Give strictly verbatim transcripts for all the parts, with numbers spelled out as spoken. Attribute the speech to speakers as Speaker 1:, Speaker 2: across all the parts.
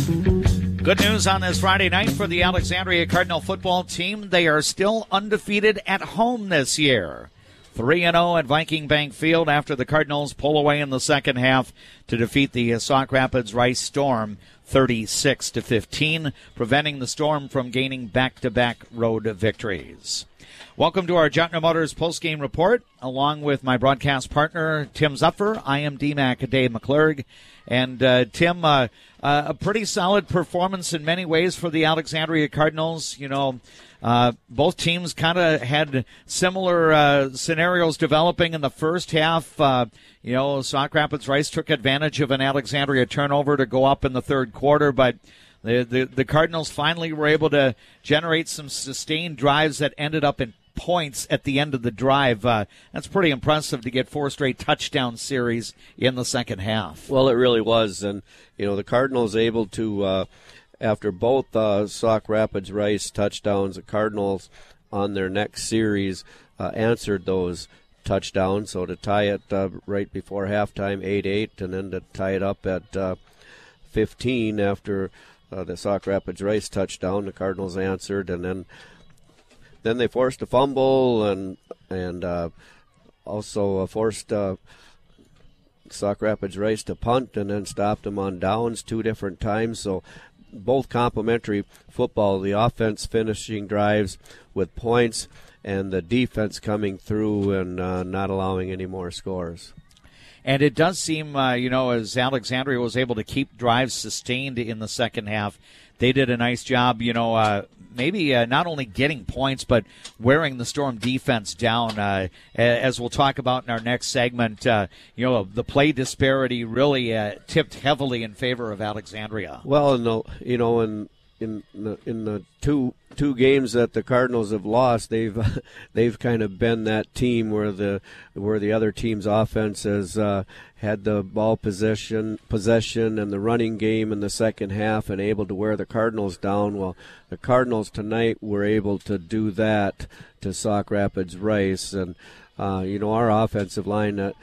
Speaker 1: Good news on this Friday night for the Alexandria Cardinal football team. They are still undefeated at home this year. three and oh at Viking Bank Field after the Cardinals pull away in the second half to defeat the Sauk Rapids Rice Storm thirty-six to fifteen, preventing the Storm from gaining back-to-back road victories. Welcome to our Gentner Motors postgame report. Along with my broadcast partner, Tim Zuffer, I am D Mac Dave McClurg. And, uh, Tim, uh, uh, a pretty solid performance in many ways for the Alexandria Cardinals. You know, uh, both teams kind of had similar uh, scenarios developing in the first half. Uh, you know, Sauk Rapids Rice took advantage of an Alexandria turnover to go up in the third quarter, but the, the, the Cardinals finally were able to generate some sustained drives that ended up in points at the end of the drive. Uh, that's pretty impressive to get four straight touchdown series in the second half.
Speaker 2: Well, it really was. And, you know, the Cardinals able to, uh, after both uh, Sauk Rapids Rice touchdowns, the Cardinals on their next series uh, answered those touchdowns. So to tie it uh, right before halftime, eight eight, and then to tie it up at uh, fifteen after uh, the Sauk Rapids Rice touchdown, the Cardinals answered, and then Then they forced a fumble and and uh, also uh, forced uh, Sauk Rapids Rice to punt and then stopped them on downs two different times. So both complementary football, the offense finishing drives with points and the defense coming through and uh, not allowing any more scores.
Speaker 1: And it does seem, uh, you know, as Alexandria was able to keep drives sustained in the second half, they did a nice job, you know, uh, maybe uh, not only getting points, but wearing the Storm defense down. Uh, as we'll talk about in our next segment, uh, you know, the play disparity really uh, tipped heavily in favor of Alexandria.
Speaker 2: Well, no, you know, in in the, in the two two games that the Cardinals have lost, they've they've kind of been that team where the where the other team's offense has uh, had the ball possession possession and the running game in the second half and able to wear the Cardinals down. Well, the Cardinals tonight were able to do that to Sauk Rapids Rice, and uh, you know, our offensive line, that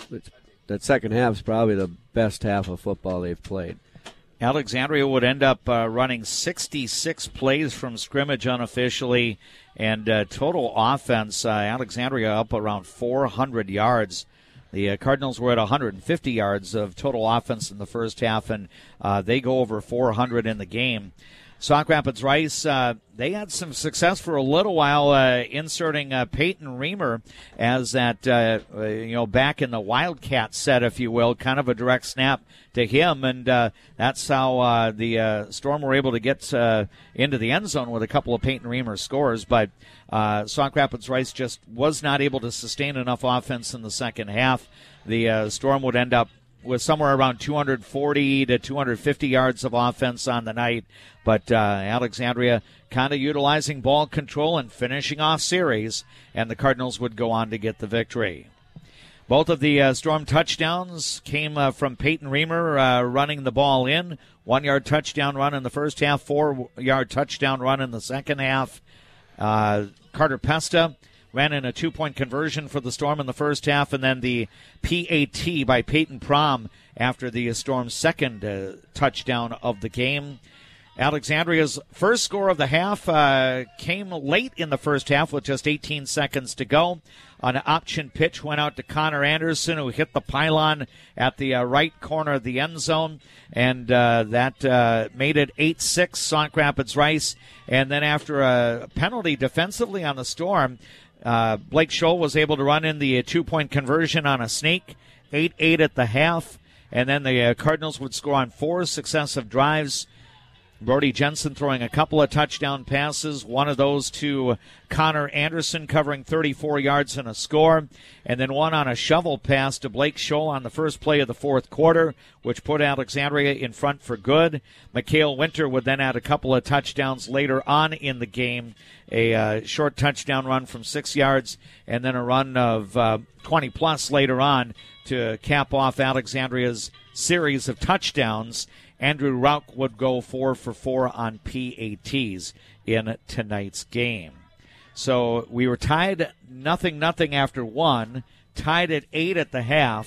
Speaker 2: that second half is probably the best half of football they've played.
Speaker 1: Alexandria would end up uh, running sixty-six plays from scrimmage unofficially, and uh, total offense, uh, Alexandria up around four hundred yards. The uh, Cardinals were at one hundred fifty yards of total offense in the first half, and uh, they go over four hundred in the game. Sauk Rapids Rice, uh, they had some success for a little while uh, inserting uh, Peyton Reamer as that, uh, uh, you know, back in the Wildcat set, if you will, kind of a direct snap to him, and uh, that's how uh, the uh, Storm were able to get uh, into the end zone with a couple of Peyton Reamer scores, but uh, Sauk Rapids Rice just was not able to sustain enough offense in the second half. The uh, Storm would end up with somewhere around two hundred forty to two hundred fifty yards of offense on the night, but uh, Alexandria kind of utilizing ball control and finishing off series, and the Cardinals would go on to get the victory. Both of the uh, Storm touchdowns came uh, from Peyton Reamer uh, running the ball in. One-yard touchdown run in the first half, four-yard touchdown run in the second half. Uh, Carter Pesta ran in a two-point conversion for the Storm in the first half, and then the P A T by Peyton Prom after the Storm's second uh, touchdown of the game. Alexandria's first score of the half uh, came late in the first half with just eighteen seconds to go. An option pitch went out to Connor Anderson, who hit the pylon at the uh, right corner of the end zone, and uh, that uh, made it eight six Sauk Rapids Rice. And then after a penalty defensively on the Storm, uh, Blake Scholl was able to run in the two-point conversion on a sneak, eight eight at the half, and then the uh, Cardinals would score on four successive drives. Brody Jensen throwing a couple of touchdown passes, one of those to Connor Anderson covering thirty-four yards and a score, and then one on a shovel pass to Blake Scholl on the first play of the fourth quarter, which put Alexandria in front for good. Mikhail Winter would then add a couple of touchdowns later on in the game, a uh, short touchdown run from six yards, and then a run of uh, twenty-plus later on to cap off Alexandria's series of touchdowns. Andrew Rauch would go four for four on P A Ts in tonight's game. So we were tied nothing nothing after one, tied at eight at the half.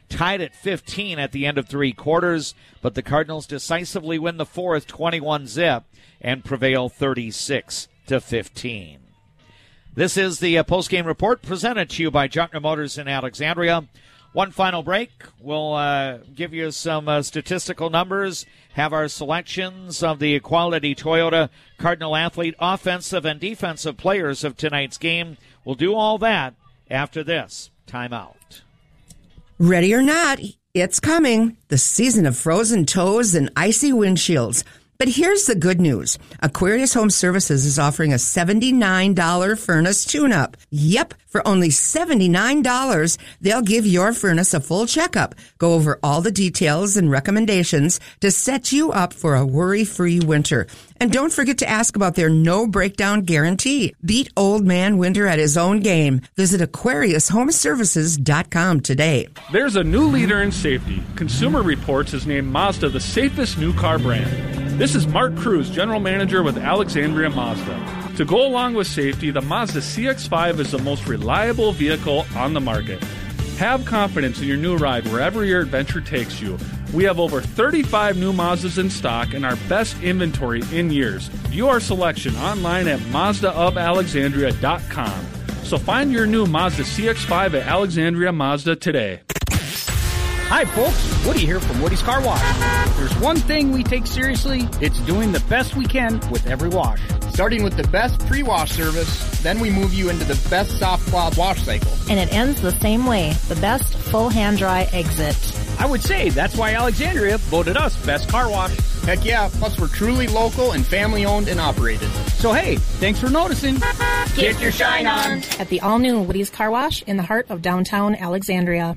Speaker 1: tied at fifteen at the end of three quarters, but the Cardinals decisively win the fourth, twenty-one zip, and prevail thirty-six to fifteen. This is the uh, postgame report presented to you by Jottner Motors in Alexandria. One final break. We'll uh, give you some uh, statistical numbers, have our selections of the Quality Toyota Cardinal Athlete offensive and defensive players of tonight's game. We'll do all that after this timeout.
Speaker 3: Ready or not, it's coming. The season of frozen toes and icy windshields. But here's the good news. Aquarius Home Services is offering a seventy-nine dollars furnace tune-up. Yep, for only seventy-nine dollars, they'll give your furnace a full checkup, go over all the details and recommendations to set you up for a worry-free winter. And don't forget to ask about their no-breakdown guarantee. Beat Old Man Winter at his own game. Visit Aquarius Home Services dot com today.
Speaker 4: There's a new leader in safety. Consumer Reports has named Mazda the safest new car brand. This is Mark Cruz, General Manager with Alexandria Mazda. To go along with safety, the Mazda C X five is the most reliable vehicle on the market. Have confidence in your new ride wherever your adventure takes you. We have over thirty-five new Mazdas in stock and our best inventory in years. View our selection online at Mazda of Alexandria dot com. So find your new Mazda C X five at Alexandria Mazda today.
Speaker 5: Hi folks, Woody here from Woody's Car Wash. If there's one thing we take seriously, it's doing the best we can with every wash.
Speaker 6: Starting with the best pre-wash service, then we move you into the best soft cloth wash cycle.
Speaker 7: And it ends the same way, the best full hand-dry exit.
Speaker 5: I would say that's why Alexandria voted us best car wash.
Speaker 6: Heck yeah, plus we're truly local and family-owned and operated.
Speaker 5: So hey, thanks for noticing.
Speaker 7: Get your shine on at the all-new Woody's Car Wash in the heart of downtown Alexandria.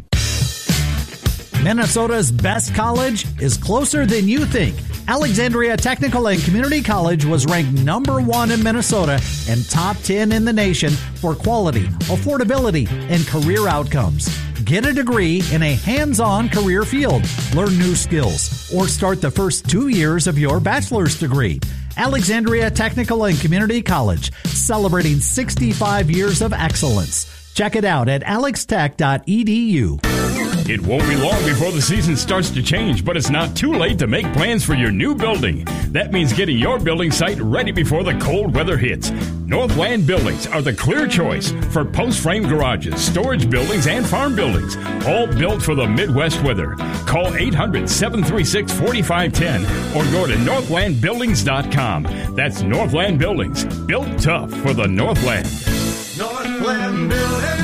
Speaker 8: Minnesota's best college is closer than you think. Alexandria Technical and Community College was ranked number one in Minnesota and top ten in the nation for quality, affordability, and career outcomes. Get a degree in a hands-on career field, learn new skills, or start the first two years of your bachelor's degree. Alexandria Technical and Community College, celebrating sixty-five years of excellence. Check it out at alex tech dot e d u.
Speaker 9: It won't be long before the season starts to change, but it's not too late to make plans for your new building. That means getting your building site ready before the cold weather hits. Northland Buildings are the clear choice for post-frame garages, storage buildings, and farm buildings, all built for the Midwest weather. Call eight hundred, seven three six, four five one zero or go to northland buildings dot com. That's Northland Buildings, built tough for the Northland.
Speaker 10: Northland Buildings.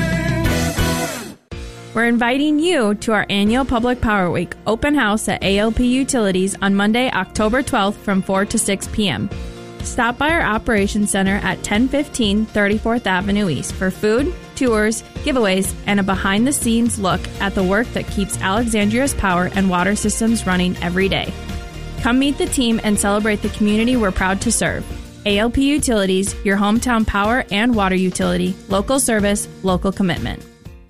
Speaker 10: We're inviting you to our annual Public Power Week open house at A L P Utilities on Monday, October twelfth from four to six p.m. Stop by our Operations Center at ten fifteen thirty-fourth Avenue East for food, tours, giveaways, and a behind-the-scenes look at the work that keeps Alexandria's power and water systems running every day. Come meet the team and celebrate the community we're proud to serve. A L P Utilities, your hometown power and water utility, local service, local commitment.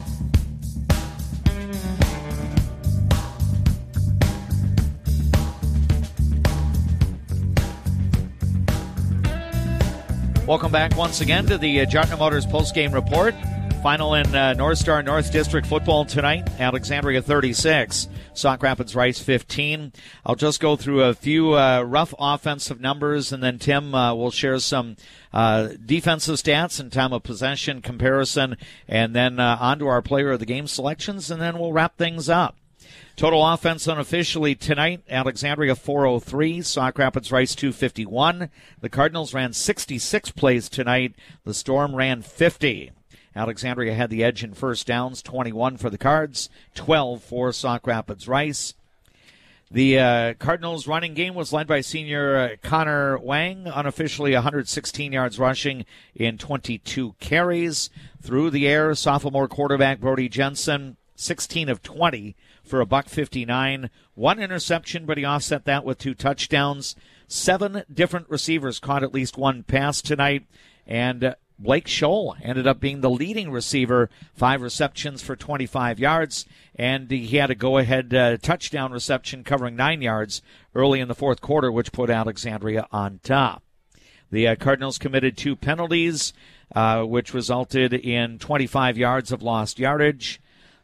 Speaker 1: Welcome back once again to the uh, Jottner Motors postgame report. Final in uh, North Star North District football tonight. Alexandria thirty-six, Sauk Rapids Rice fifteen. I'll just go through a few uh, rough offensive numbers, and then Tim uh, will share some uh, defensive stats and time of possession comparison, and then uh, on to our player of the game selections, and then we'll wrap things up. Total offense unofficially tonight, Alexandria four oh three, Sauk Rapids Rice two fifty-one. The Cardinals ran sixty-six plays tonight. The Storm ran fifty. Alexandria had the edge in first downs, twenty-one for the Cards, twelve for Sauk Rapids Rice. The uh, Cardinals running game was led by senior uh, Connor Wang, unofficially one hundred sixteen yards rushing in twenty-two carries. Through the air, sophomore quarterback Brody Jensen, sixteen of twenty for a buck fifty-nine. One interception, but he offset that with two touchdowns. Seven different receivers caught at least one pass tonight, and uh, Blake Scholl ended up being the leading receiver, five receptions for twenty-five yards, and he had a go-ahead uh, touchdown reception covering nine yards early in the fourth quarter, which put Alexandria on top. The uh, Cardinals committed two penalties, uh, which resulted in twenty-five yards of lost yardage.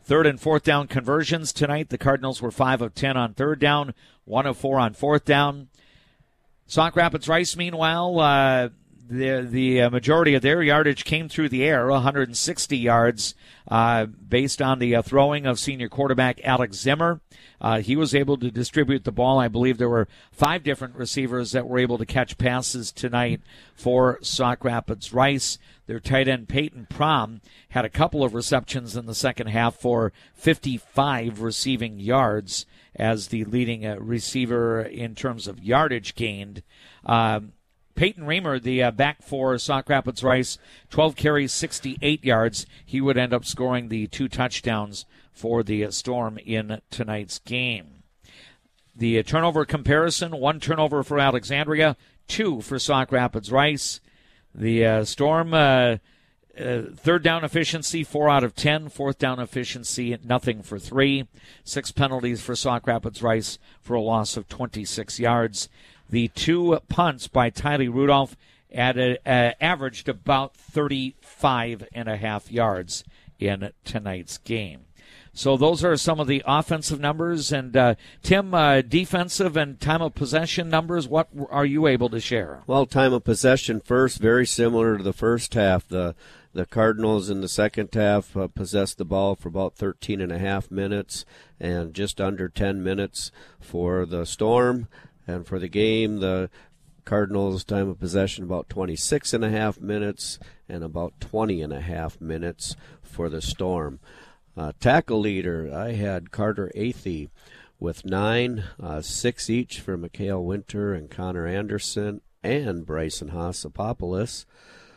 Speaker 1: Third and fourth down conversions tonight. The Cardinals were five of ten on third down, one of four on fourth down. Sauk Rapids Rice, meanwhile, uh, the the majority of their yardage came through the air, one hundred sixty yards, uh, based on the uh, throwing of senior quarterback Alex Zimmer. Uh, he was able to distribute the ball. I believe there were five different receivers that were able to catch passes tonight for Sauk Rapids Rice. Their tight end Peyton Prom had a couple of receptions in the second half for fifty-five receiving yards as the leading uh, receiver in terms of yardage gained. Um, Peyton Reamer, the uh, back for Sauk Rapids Rice, twelve carries, sixty-eight yards. He would end up scoring the two touchdowns for the uh, Storm in tonight's game. The uh, turnover comparison, one turnover for Alexandria, two for Sauk Rapids Rice. The uh, Storm, uh, uh, third down efficiency, four out of ten. Fourth down efficiency, nothing for three. Six penalties for Sauk Rapids Rice for a loss of twenty-six yards. The two punts by Tylee Rudolph added, uh, averaged about thirty-five and a half yards in tonight's game. So those are some of the offensive numbers. And, uh, Tim, uh, defensive and time of possession numbers, what are you able to share?
Speaker 2: Well, time of possession first, very similar to the first half. The the Cardinals in the second half uh, possessed the ball for about thirteen and a half minutes and just under ten minutes for the Storm. And for the game, the Cardinals' time of possession about twenty-six and a half minutes and about twenty and a half minutes for the Storm. Uh, tackle leader, I had Carter Athey with nine, uh, six each for Mikhail Winter and Connor Anderson and Bryson Haasopoulos.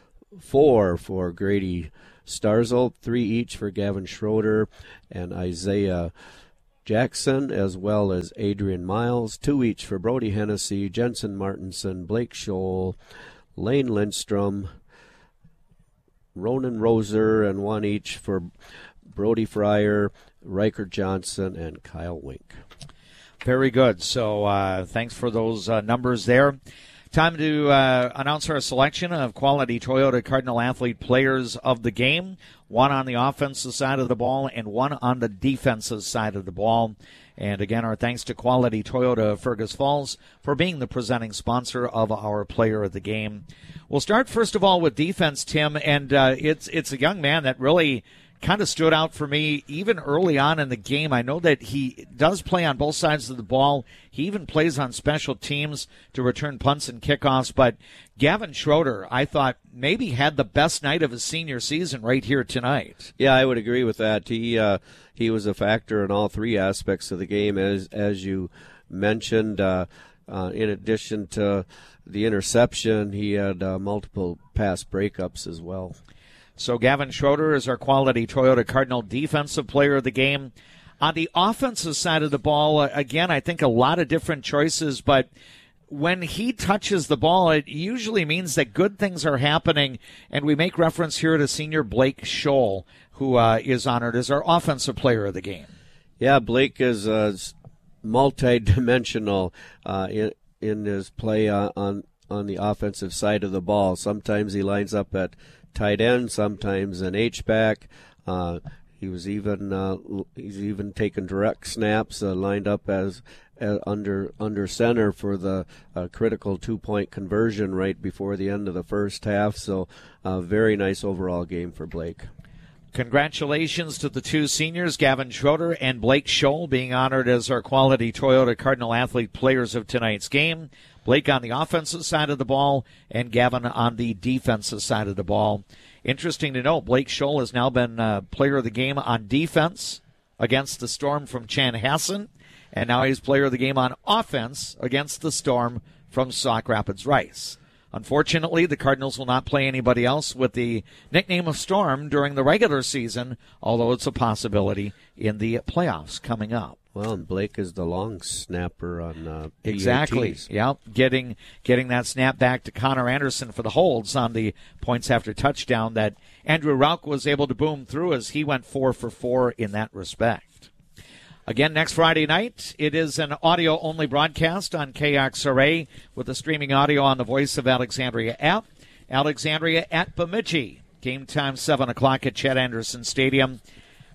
Speaker 2: Four for Grady Starzel, three each for Gavin Schroeder and Isaiah Jackson, as well as Adrian Miles, two each for Brody Hennessy, Jensen Martinson, Blake Scholl, Lane Lindstrom, Ronan Roser, and one each for Brody Fryer, Riker Johnson, and Kyle Wink.
Speaker 1: Very good. So uh, thanks for those uh, numbers there. Time to uh, announce our selection of quality Toyota Cardinal Athlete players of the game. One on the offensive side of the ball and one on the defensive side of the ball. And again, our thanks to Quality Toyota of Fergus Falls for being the presenting sponsor of our player of the game. We'll start first of all with defense, Tim, and uh, it's it's a young man that really kind of stood out for me even early on in the game. I know that he does play on both sides of the ball. He even plays on special teams to return punts and kickoffs. But Gavin Schroeder, I thought, maybe had the best night of his senior season right here tonight.
Speaker 2: Yeah, I would agree with that. He uh, he was a factor in all three aspects of the game, as as you mentioned. Uh, uh, in addition to the interception, he had uh, multiple pass breakups as well.
Speaker 1: So Gavin Schroeder is our Quality Toyota Cardinal Defensive Player of the game. On the offensive side of the ball, again, I think a lot of different choices, but when he touches the ball, it usually means that good things are happening, and we make reference here to senior Blake Scholl, who uh, is honored as our Offensive Player of the game.
Speaker 2: Yeah, Blake is uh, multi-dimensional uh, in, in his play on, on, on the offensive side of the ball. Sometimes he lines up at tight end, sometimes an H-back. Uh, he was even uh, he's even taken direct snaps, uh, lined up as, as under under center for the uh, critical two-point conversion right before the end of the first half. So, uh, very nice overall game for Blake.
Speaker 1: Congratulations to the two seniors, Gavin Schroeder and Blake Scholl, being honored as our Quality Toyota Cardinal Athlete players of tonight's game. Blake on the offensive side of the ball and Gavin on the defensive side of the ball. Interesting to note, Blake Scholl has now been uh, player of the game on defense against the Storm from Chanhassen, and now he's player of the game on offense against the Storm from Sauk Rapids Rice. Unfortunately, the Cardinals will not play anybody else with the nickname of Storm during the regular season, although it's a possibility in the playoffs coming up.
Speaker 2: Well, and Blake is the long snapper on uh, P A Ts.
Speaker 1: Exactly. Yeah, getting getting that snap back to Connor Anderson for the holds on the points after touchdown that Andrew Rauch was able to boom through as he went four for four in that respect. Again, next Friday night, it is an audio-only broadcast on K X R A with the streaming audio on the Voice of Alexandria app. Alexandria at Bemidji. Game time seven o'clock at Chet Anderson Stadium.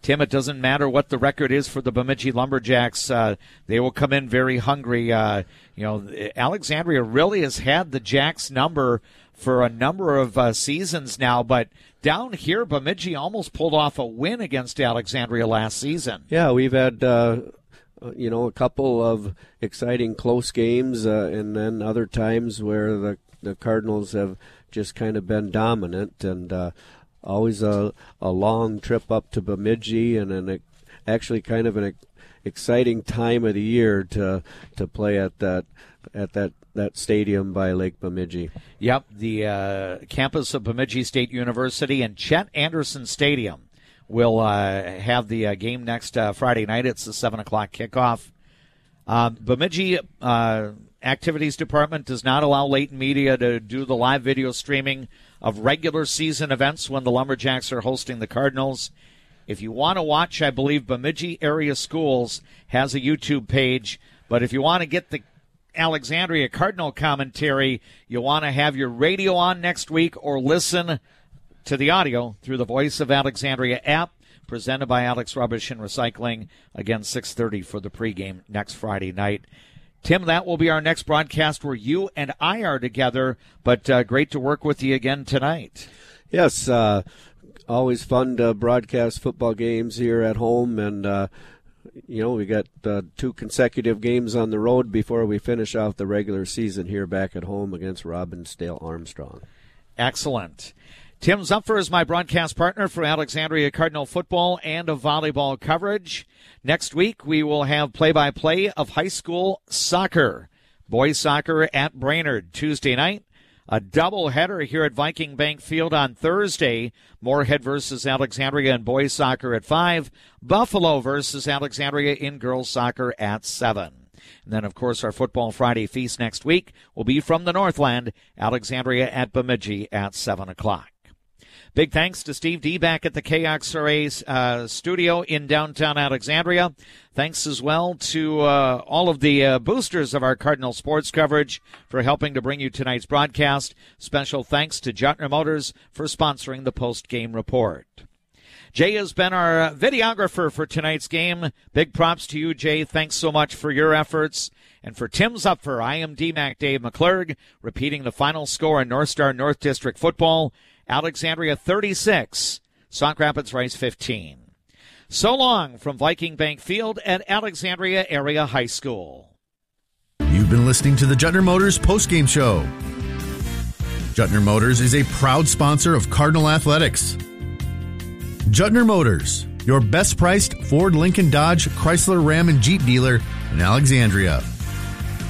Speaker 1: Tim, it doesn't matter what the record is for the Bemidji Lumberjacks. Uh, they will come in very hungry. Uh, you know, Alexandria really has had the Jacks number for a number of uh, seasons now, but down here, Bemidji almost pulled off a win against Alexandria last season.
Speaker 2: Yeah, we've had, uh, you know, a couple of exciting close games, uh, and then other times where the, the Cardinals have just kind of been dominant, and uh, always a, a long trip up to Bemidji, and an actually kind of an exciting time of the year to to play at that at that, that stadium by Lake Bemidji.
Speaker 1: Yep, the uh, campus of Bemidji State University and Chet Anderson Stadium will uh, have the uh, game next uh, Friday night. It's the seven o'clock kickoff. Uh, Bemidji uh, Activities Department does not allow Leighton Media to do the live video streaming of regular season events when the Lumberjacks are hosting the Cardinals. If you want to watch, I believe Bemidji Area Schools has a YouTube page, but if you want to get the Alexandria Cardinal commentary, you want to have your radio on next week or listen to the audio through the Voice of Alexandria app, presented by Alex Rubbish and Recycling. Again, six thirty for the pregame next Friday night. Tim, that will be our next broadcast where you and I are together, but uh, great to work with you again tonight.
Speaker 2: Yes, uh, always fun to broadcast football games here at home, and uh, you know, we got uh, two consecutive games on the road before we finish off the regular season here back at home against Robbinsdale Armstrong.
Speaker 1: Excellent. Tim Zupfer is my broadcast partner for Alexandria Cardinal football and of volleyball coverage. Next week, we will have play-by-play of high school soccer. Boys soccer at Brainerd Tuesday night. A doubleheader here at Viking Bank Field on Thursday. Moorhead versus Alexandria in boys soccer at five. Buffalo versus Alexandria in girls soccer at seven. And then, of course, our Football Friday feast next week will be from the Northland. Alexandria at Bemidji at seven o'clock. Big thanks to Steve D back at the K X R A uh, studio in downtown Alexandria. Thanks as well to uh, all of the uh, boosters of our Cardinal sports coverage for helping to bring you tonight's broadcast. Special thanks to Juttner Motors for sponsoring the post-game report. Jay has been our videographer for tonight's game. Big props to you, Jay. Thanks so much for your efforts. And for Tim Zupfer, I am D MAC Dave McClurg, repeating the final score in North Star North District football. Alexandria thirty-six, Sauk Rapids Rice fifteen. So long from Viking Bank Field at Alexandria Area High School.
Speaker 11: You've been listening to the Juttner Motors postgame show. Juttner Motors is a proud sponsor of Cardinal Athletics. Juttner Motors, your best priced Ford, Lincoln, Dodge, Chrysler, Ram, and Jeep dealer in Alexandria.